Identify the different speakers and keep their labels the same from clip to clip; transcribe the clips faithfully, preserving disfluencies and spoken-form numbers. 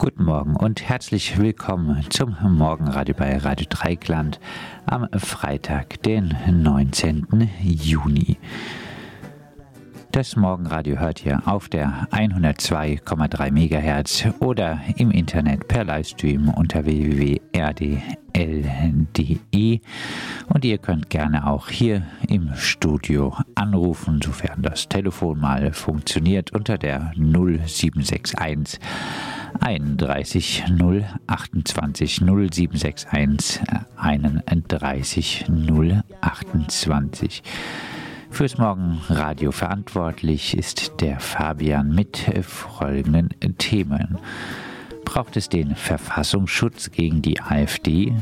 Speaker 1: Guten Morgen und herzlich willkommen zum Morgenradio bei Radio Dreieckland am Freitag, den neunzehnten Juni. Das Morgenradio hört ihr auf der hundertzwei Komma drei Megahertz oder im Internet per Livestream unter w w w punkt r d l punkt d e und ihr könnt gerne auch hier im Studio anrufen, sofern das Telefon mal funktioniert, unter der null sieben sechs eins einunddreißig null achtundzwanzig null sieben sechs eins einunddreißig null achtundzwanzig. Fürs Morgenradio verantwortlich ist der Fabian mit folgenden Themen. Braucht es den Verfassungsschutz gegen die AfD?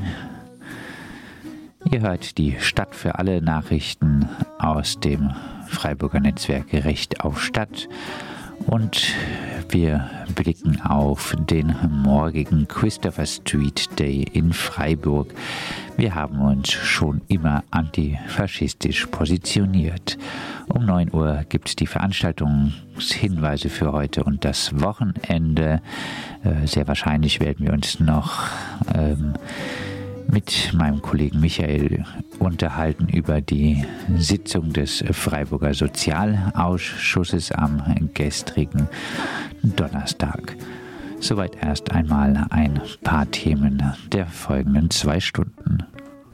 Speaker 1: Ihr hört die Stadt für alle Nachrichten aus dem Freiburger Netzwerk Recht auf Stadt und wir blicken auf den morgigen Christopher Street Day in Freiburg. Wir haben uns schon immer antifaschistisch positioniert. Um neun Uhr gibt es die Veranstaltungshinweise für heute und das Wochenende. Äh, sehr wahrscheinlich werden wir uns noch ähm, mit meinem Kollegen Michael unterhalten über die Sitzung des Freiburger Sozialausschusses am gestrigen Donnerstag. Soweit erst einmal ein paar Themen der folgenden zwei Stunden.